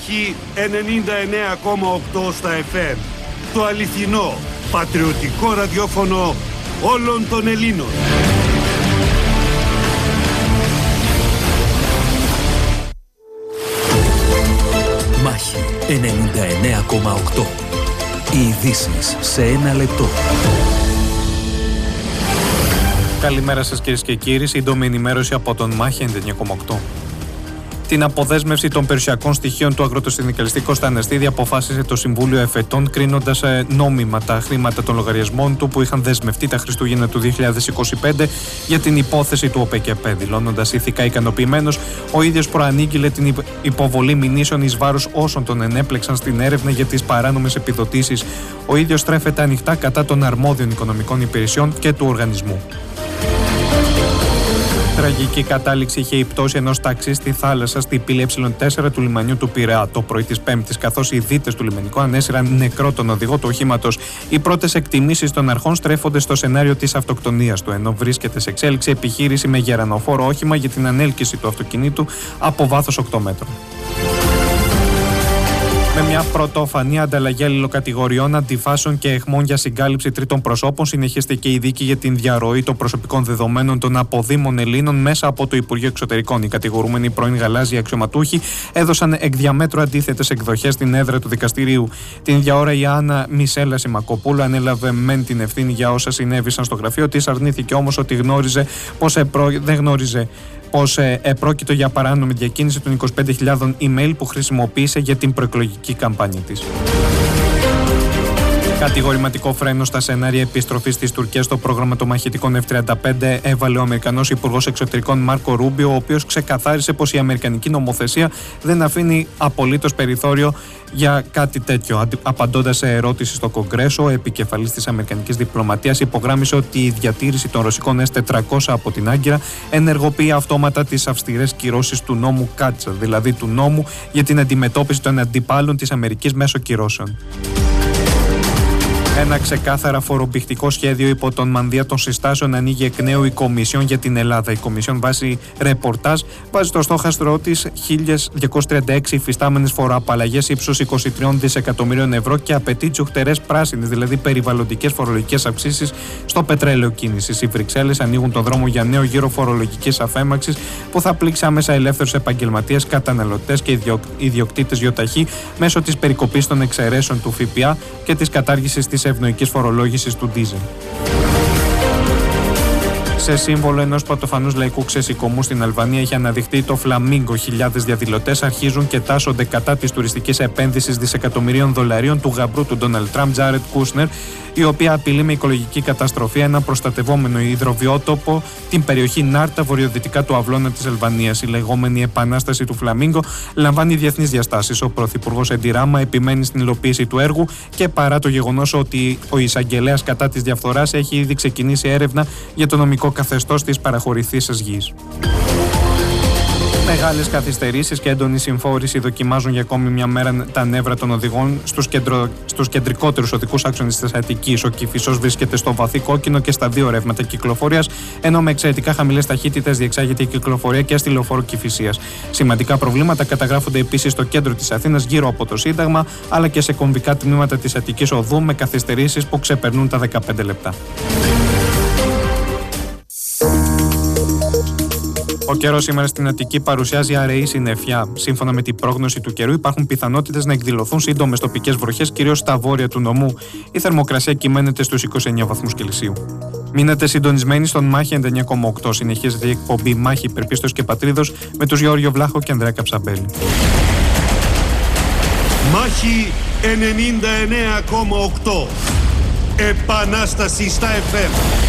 Μάχη 99,8 στα FM. Το αληθινό, πατριωτικό ραδιόφωνο όλων των Ελλήνων. Μάχη 99,8. Οι ειδήσεις σε ένα λεπτό. Καλημέρα σας κυρίες και κύριοι, σύντομη ενημέρωση από τον Μάχη 99,8. Την αποδέσμευση των περιουσιακών στοιχείων του αγροτοσυνδικαλιστή Κώστα Ανεστίδη αποφάσισε το Συμβούλιο Εφετών, κρίνοντας νόμιμα τα χρήματα των λογαριασμών του που είχαν δεσμευτεί τα Χριστούγεννα του 2025 για την υπόθεση του ΟΠΕΚΕΠΕ. Δηλώνοντας ηθικά ικανοποιημένος, ο ίδιος προανήγγειλε την υποβολή μηνύσεων εις βάρος όσων τον ενέπλεξαν στην έρευνα για τις παράνομες επιδοτήσεις. Ο ίδιος στρέφεται ανοιχτά κατά των αρμόδιων οικονομικών υπηρεσιών και του οργανισμού. Τραγική κατάληξη είχε η πτώση ενός ταξί στη θάλασσα στη πύλη Ε4 του λιμανιού του Πειραιά το πρωί της Πέμπτης, καθώς οι δίτες του λιμενικού ανέσυραν νεκρό τον οδηγό του οχήματος. Οι πρώτες εκτιμήσεις των αρχών στρέφονται στο σενάριο της αυτοκτονίας του, ενώ βρίσκεται σε εξέλιξη επιχείρηση με γερανοφόρο όχημα για την ανέλκυση του αυτοκινήτου από βάθος 8 μέτρων. Με μια πρωτοφανή ανταλλαγή αλληλοκατηγοριών, αντιφάσεων και αιχμών για συγκάλυψη τρίτων προσώπων, συνεχίστηκε η δίκη για την διαρροή των προσωπικών δεδομένων των αποδήμων Ελλήνων μέσα από το Υπουργείο Εξωτερικών. Οι κατηγορούμενοι πρώην γαλάζιοι αξιωματούχοι έδωσαν εκ διαμέτρου αντίθετες εκδοχές στην έδρα του δικαστηρίου. Την ίδια ώρα η Άννα Μισέλα Σιμακοπούλου ανέλαβε μεν την ευθύνη για όσα συνέβησαν στο γραφείο της, αρνήθηκε όμως ότι δεν γνώριζε πως επρόκειτο για παράνομη διακίνηση των 25.000 email που χρησιμοποίησε για την προεκλογική καμπάνια της. Κατηγορηματικό φρένο στα σενάρια επιστροφής της Τουρκίας στο πρόγραμμα των μαχητικών F-35 έβαλε ο Αμερικανός Υπουργός Εξωτερικών Μάρκο Ρούμπιο, ο οποίος ξεκαθάρισε πως η αμερικανική νομοθεσία δεν αφήνει απολύτως περιθώριο για κάτι τέτοιο. Απαντώντας σε ερώτηση στο Κογκρέσο, ο επικεφαλής της αμερικανικής διπλωματίας υπογράμμισε ότι η διατήρηση των ρωσικών S-400 από την Άγκυρα ενεργοποιεί αυτόματα τις αυστηρές κυρώσεις του νόμου Κάτσα, δηλαδή του νόμου για την αντιμετώπιση των αντιπάλων της Αμερικής μέσω κυρώσεων. Ένα ξεκάθαρα φορομπηχτικό σχέδιο υπό τον μανδύα των συστάσεων ανοίγει εκ νέου η Κομισιόν για την Ελλάδα. Η Κομισιόν, βάσει ρεπορτάζ, βάζει στο στόχαστρό της 1.236 υφιστάμενες φοροαπαλλαγές ύψους 23 δισεκατομμυρίων ευρώ και απαιτεί τσουχτερές πράσινες, δηλαδή περιβαλλοντικές φορολογικές αυξήσεις στο πετρέλαιο κίνησης. Οι Βρυξέλλες ανοίγουν τον δρόμο για νέο γύρο φορολογικής αφέμαξης που θα πλήξει άμεσα ελεύθερους επαγγελματίες, καταναλωτές και ιδιοκτήτες γιοταχή μέσω της περικοπής των εξαιρέσεων του ΦΠΑ και της κατάργησης της ευνοϊκής φορολόγησης του ντίζελ. Σε σύμβολο ενός πρωτοφανούς λαϊκού ξεσηκωμού στην Αλβανία έχει αναδειχθεί το φλαμίγκο. Χιλιάδες διαδηλωτές αρχίζουν και τάσσονται κατά της τουριστικής επένδυσης δισεκατομμυρίων δολαρίων του γαμπρού του Ντόναλντ Τραμπ, Τζάρετ Κούσνερ, η οποία απειλεί με οικολογική καταστροφή ένα προστατευόμενο υδροβιότοπο, την περιοχή Νάρτα, βορειοδυτικά του αυλώνα της Αλβανίας. Η λεγόμενη επανάσταση του φλαμίγκο λαμβάνει διεθνείς διαστάσεις. Ο πρωθυπουργός Εντι Ράμα επιμένει στην υλοποίηση του έργου και παρά το γεγονός ότι ο εισαγγελέας κατά της διαφθοράς έχει ήδη ξεκινήσει έρευνα για το νομικό καθεστώς της παραχωρηθήσης γης. Μεγάλες καθυστερήσεις και έντονη συμφόρηση δοκιμάζουν για ακόμη μια μέρα τα νεύρα των οδηγών στους κεντρικότερους οδικούς άξονες της Αττικής. Ο Κηφισός βρίσκεται στο βαθύ κόκκινο και στα δύο ρεύματα κυκλοφορίας, ενώ με εξαιρετικά χαμηλές ταχύτητες διεξάγεται η κυκλοφορία και στη λεωφόρο Κηφισίας. Σημαντικά προβλήματα καταγράφονται επίσης στο κέντρο της Αθήνας, γύρω από το Σύνταγμα, αλλά και σε κομβικά τμήματα της Αττικής οδού με καθυστερήσεις που ξεπερνούν τα 15 λεπτά. Ο καιρός σήμερα στην Αττική παρουσιάζει αραιή συννεφιά. Σύμφωνα με την πρόγνωση του καιρού, υπάρχουν πιθανότητες να εκδηλωθούν σύντομες τοπικές βροχές, κυρίως στα βόρεια του νομού. Η θερμοκρασία κυμαίνεται στους 29 βαθμούς Κελσίου. Μείνετε συντονισμένοι στον Μάχη 99,8. Συνεχίζεται η εκπομπή Μάχη Υπερπίστος και Πατρίδος με τους Γεώργιο Βλάχο και Ανδρέα Καψαμπέλη. Μάχη 99,8. Επανάσταση στα FM.